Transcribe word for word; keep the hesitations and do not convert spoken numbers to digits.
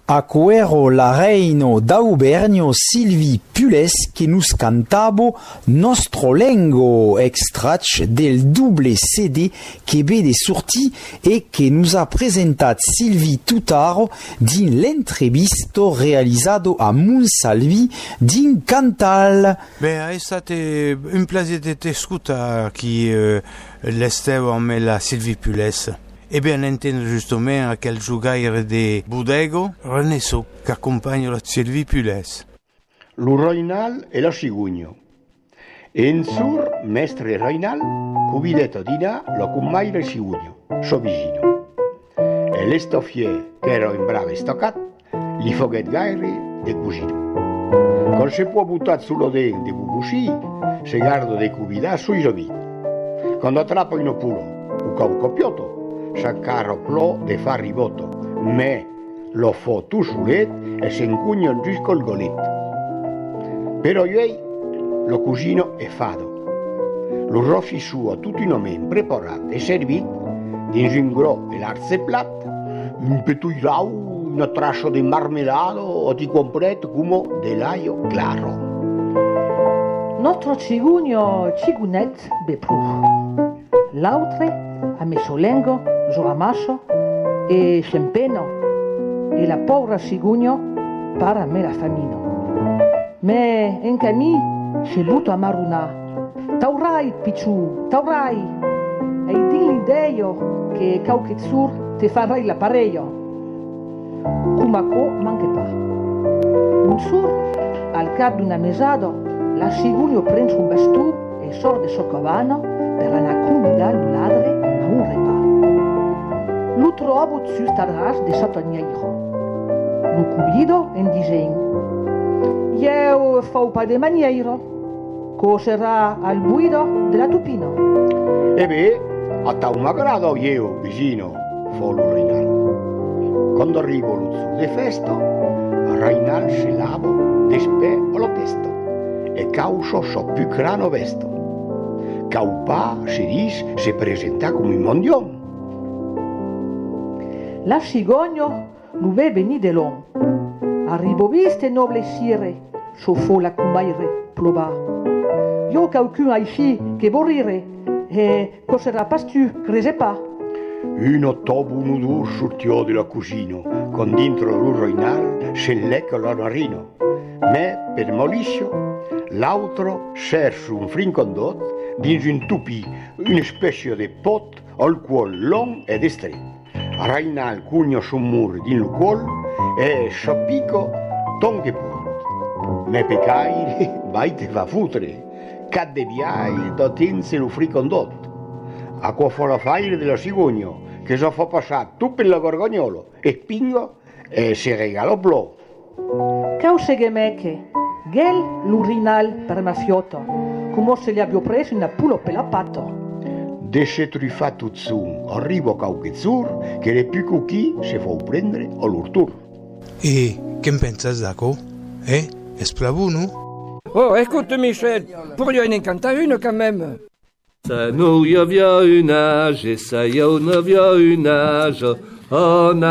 Acuero la reino d'Aubernio Silvi Pules che nus cantabo nostro lengo extract del double C D che vede sorti e che nus ha presentat Silvi Tutaro din l'entrevisto realizzato a Monsalvi din Cantal. Beh, è stato un piacere di ascoltare chi eh, l'estero a me la Silvi Pules. E bien intendo giustamente a quel giocare di Budego, Renesso che accompagna la Silvi Pules. L'Uroinal e la Cigugno. E in sur, mestre Roinal, cubiletto di là, lo cummaire Cigugno, suo vicino. E l'estoffier, che era in brave stoccat, li foghet gaire de cugino. Con se può buttare sullo den de bubushi, se gardo de cubidà sui giovini. Quando trappo in opulo, un cau copiotto, s'accarro plò de fa riboto, me lo fo tu sulet e se incugno il giusco il golet. Però io, lo cugino è fado. Lo roffi suo tutti i nomi preparato e servito, din gingro e l'arze plat, un petuirau, una trascia di marmelato o ti completo come dell'aio claro. Nostro cigugno cigunet bepru. L'altre a messo lengo, zoramasso e sempeno e la povera cigugno para me la famino. Me en cami se butto a maruna. Taurai picciù, taurai. E din l'ideo che cauchezzur te farai l'appareio. Cumaco manche pa. Un sur, al cap d'una mesado, la cigugno prende un bastù e sor de socovano per la cumida l'uladre a un repa. Lu trovo su starras de sotogneiro. Lu cubido en disegno. Io fau pa de maniero. Coserà al buido della tupino. E beh, a tau m'aggrado io, vicino, fo lo Reinal. Quando arrivo lo zu de festo, Reinal se lavo, despè o lo testo. E causo so più crano vesto. Caupà, si dis, se presenta come un mondion. La cigogno lu ve veni de long. Arrivo viste noble sire, so fo la cumaire ploba. Io qualcun aici che vorrire, e cos'era pastu, crese pa. Un ottobo nudo sortiò della cugino, con dentro lo Roinal se lecca la narino. Me, per moliscio, l'altro serse un frincondot dins un tupi, una specie di pot al cuore long ed stretto. Reinal cugno sul muro din lo cuore e scioppico tonche pot. Me peccai, vai te va futre, cadde viai da tense lo fricondot. A qua fa la faire della cigogno, che so fa passare tu per la gorgognolo, e spingo e si regalo blo. Cause gemeche, gel l'urinal per mafiotto, come se gli abbia preso una pulo per la patto. Desce truffato zun, arrivo cauchezzur, che le più cucchi se fa prendere all'urtur. E che pensi d'acco? Eh? Esplavuno? Oh, écoute Michel, pourrions en canter une quand même. Ça nous y a une âge, et ça y a une âge, on a